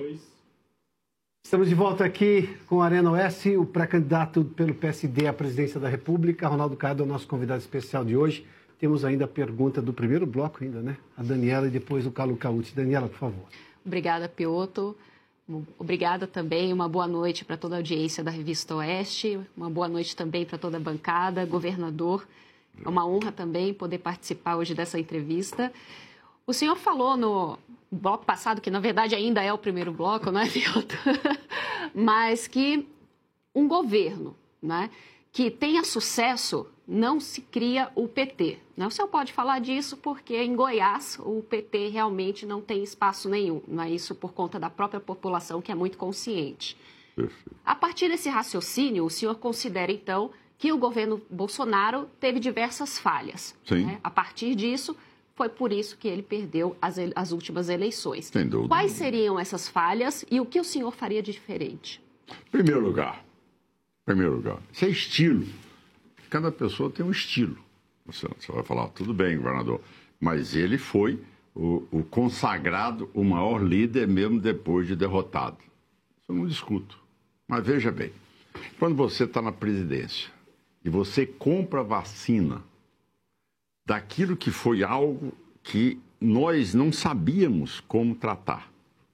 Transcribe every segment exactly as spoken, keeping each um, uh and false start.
dois. Estamos de volta aqui com o Arena Oeste, o pré-candidato pelo P S D à presidência da República. Ronaldo Caiado é o nosso convidado especial de hoje. Temos ainda a pergunta do primeiro bloco ainda, né? A Daniela e depois o Carlos Cauti. Daniela, por favor. Obrigada, Piotr. Obrigada também. Uma boa noite para toda a audiência da Revista Oeste. Uma boa noite também para toda a bancada, governador. É uma honra também poder participar hoje dessa entrevista. O senhor falou no bloco passado, que na verdade ainda é o primeiro bloco, não é, Piotr? Mas que um governo, né, que tenha sucesso, não se cria o P T. Né? O senhor pode falar disso porque em Goiás o P T realmente não tem espaço nenhum. Não é isso por conta da própria população, que é muito consciente. Perfeito. A partir desse raciocínio, o senhor considera, então, que o governo Bolsonaro teve diversas falhas. Sim. Né? A partir disso, foi por isso que ele perdeu as, as últimas eleições. Sem dúvida. Quais seriam essas falhas e o que o senhor faria de diferente? Primeiro lugar, primeiro lugar, isso é estilo. Cada pessoa tem um estilo. Você, você vai falar, tudo bem, governador, mas ele foi o, o consagrado, o maior líder mesmo depois de derrotado. Isso eu não discuto. Mas veja bem, quando você está na presidência e você compra vacina daquilo que foi algo que nós não sabíamos como tratar.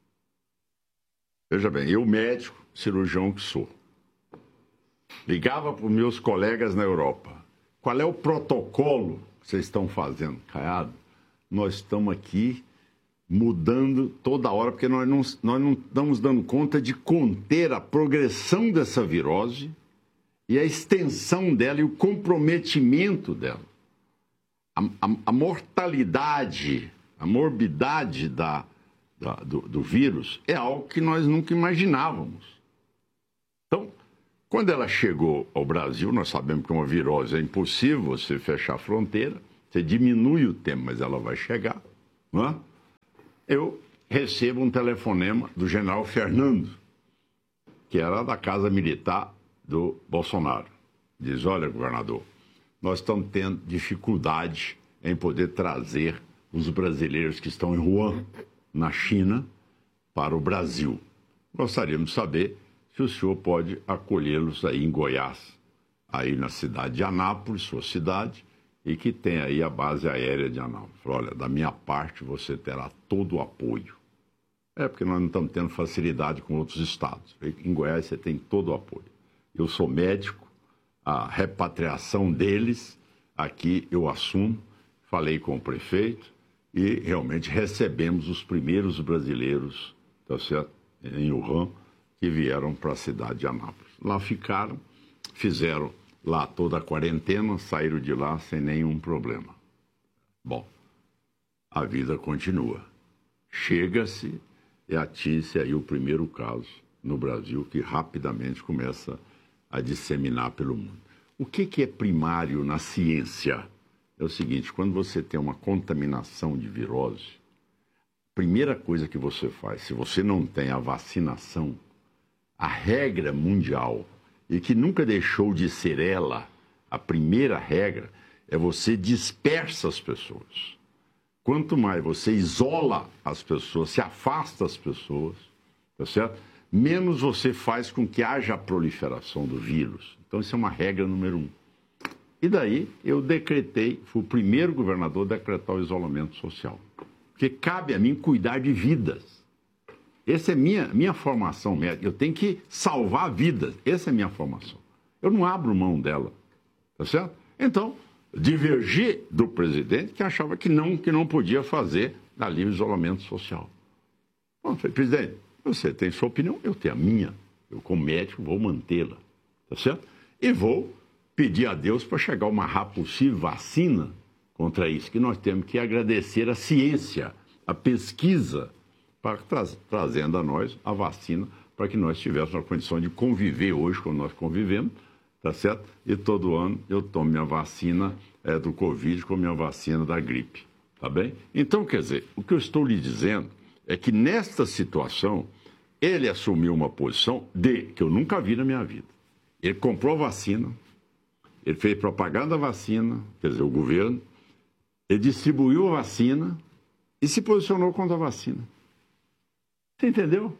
Veja bem, eu médico, cirurgião que sou, ligava para os meus colegas na Europa. Qual é o protocolo que vocês estão fazendo? Caiado, nós estamos aqui mudando toda hora, porque nós não, nós não estamos dando conta de conter a progressão dessa virose e a extensão dela e o comprometimento dela. A, a, a mortalidade, a morbidade da, da, do, do vírus é algo que nós nunca imaginávamos. Então, quando ela chegou ao Brasil, nós sabemos que uma virose é impossível você fechar a fronteira, você diminui o tempo, mas ela vai chegar. Não é? Eu recebo um telefonema do general Fernando, que era da Casa Militar do Bolsonaro. Diz, olha, governador, nós estamos tendo dificuldade em poder trazer os brasileiros que estão em Wuhan, na China, para o Brasil. Gostaríamos de saber se o senhor pode acolhê-los aí em Goiás, aí na cidade de Anápolis, sua cidade, e que tem aí a base aérea de Anápolis. Falei, olha, da minha parte você terá todo o apoio. É, porque nós não estamos tendo facilidade com outros estados. Em Goiás você tem todo o apoio. Eu sou médico, a repatriação deles, aqui eu assumo, falei com o prefeito e realmente recebemos os primeiros brasileiros, tá certo, em Wuhan, que vieram para a cidade de Anápolis. Lá ficaram, fizeram lá toda a quarentena, saíram de lá sem nenhum problema. Bom, a vida continua. Chega-se e atinge aí o primeiro caso no Brasil, que rapidamente começa a disseminar pelo mundo. O que, que é primário na ciência? É o seguinte, quando você tem uma contaminação de virose, a primeira coisa que você faz, se você não tem a vacinação, a regra mundial, e que nunca deixou de ser ela, a primeira regra, é você dispersa as pessoas. Quanto mais você isola as pessoas, se afasta as pessoas, tá certo? Menos você faz com que haja a proliferação do vírus. Então, isso é uma regra número um. E daí, eu decretei, fui o primeiro governador a decretar o isolamento social. Porque cabe a mim cuidar de vidas. Essa é minha, minha formação médica. Eu tenho que salvar vidas. Essa é a minha formação. Eu não abro mão dela. Tá certo? Então, divergi do presidente, que achava que não, que não podia fazer ali o isolamento social. Bom, eu falei, presidente, você tem sua opinião, eu tenho a minha. Eu, como médico, vou mantê-la. Tá certo? E vou pedir a Deus para chegar o mais rápido possível vacina contra isso, que nós temos que agradecer a ciência, a pesquisa, para tra trazendo a nós a vacina, para que nós tivéssemos a condição de conviver hoje como nós convivemos, tá certo? E todo ano eu tomo minha vacina é, do Covid com minha vacina da gripe, tá bem? Então, quer dizer, o que eu estou lhe dizendo é que nesta situação, ele assumiu uma posição de, que eu nunca vi na minha vida. Ele comprou a vacina, ele fez propaganda da vacina, quer dizer, o governo, ele distribuiu a vacina e se posicionou contra a vacina. Você entendeu?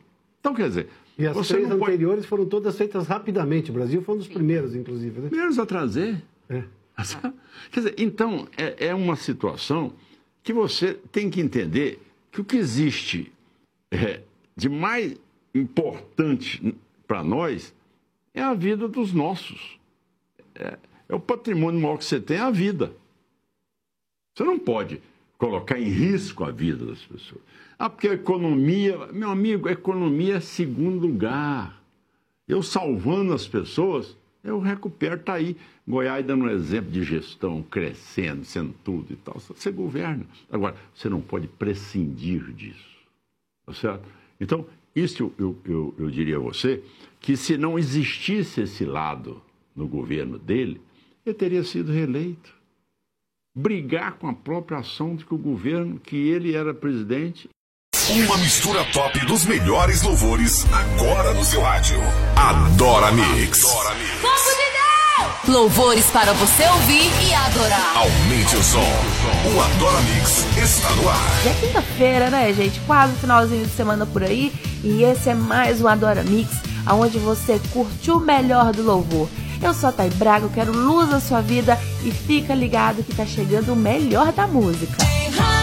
Então, quer dizer... E as você três não anteriores pode... foram todas feitas rapidamente. O Brasil foi um dos primeiros, inclusive. Né? Primeiros a trazer. É. Quer dizer, então, é, é uma situação que você tem que entender que o que existe é, de mais importante para nós é a vida dos nossos. É, é o patrimônio maior que você tem, é a vida. Você não pode colocar em risco a vida das pessoas. Ah, porque a economia... Meu amigo, a economia é segundo lugar. Eu salvando as pessoas, eu recupero, está aí. Goiás dando um exemplo de gestão, crescendo, sendo tudo e tal. Você governa. Agora, você não pode prescindir disso. Tá certo? Então, isso eu, eu, eu diria a você, que se não existisse esse lado no governo dele, ele teria sido reeleito. Brigar com a própria ação de que o governo, que ele era presidente. Uma mistura top dos melhores louvores, agora no seu rádio. Adora Mix. Adora Mix. Povo de Deus! Louvores para você ouvir e adorar. Aumente o som. O Adora Mix está no ar. Já é quinta-feira, né, gente? Quase finalzinho de semana por aí. E esse é mais um Adora Mix, onde você curte o melhor do louvor. Eu sou a Thay Braga, eu quero luz na sua vida e fica ligado que tá chegando o melhor da música.